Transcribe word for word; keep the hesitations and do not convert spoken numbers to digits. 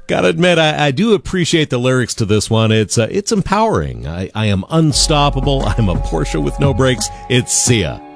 Gotta admit, I, I do appreciate the lyrics to this one. It's uh, it's empowering. I, I am unstoppable. I'm a Porsche with no brakes. It's Sia.